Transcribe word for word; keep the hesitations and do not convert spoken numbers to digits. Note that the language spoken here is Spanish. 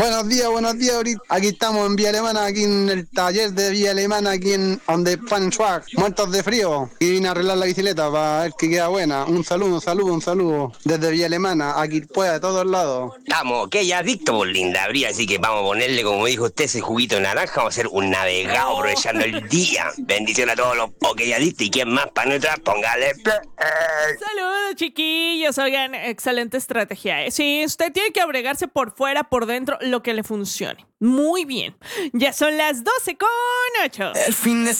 Buenos días, buenos días. Ahorita aquí estamos en Vía Alemana, aquí en el taller de Vía Alemana, aquí en donde Pan Swag, muertos de frío. Y vine a arreglar la bicicleta para ver que queda buena. Un saludo, un saludo, un saludo. Desde Vía Alemana, aquí pues de todos lados. Estamos, que ya adicto por linda habría, así que vamos a ponerle, como dijo usted, ese juguito de naranja. Vamos a hacer un navegado aprovechando el día. Bendición a todos los okeyadictos y quien más para nuestra, póngale play. Saludos, chiquillos. Oigan, excelente estrategia, ¿eh? Sí, usted tiene que abregarse por fuera, por dentro, lo que le funcione. Muy bien. Ya son las doce con ocho. El fin de